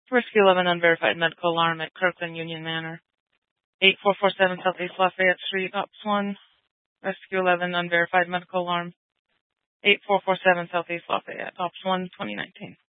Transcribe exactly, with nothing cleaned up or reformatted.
Rescue eleven unverified medical alarm at Kirkland Union Manor. eight four four seven Southeast Lafayette Street, Ops one. Rescue eleven unverified medical alarm. eight four four seven Southeast Lafayette, Ops one, twenty nineteen.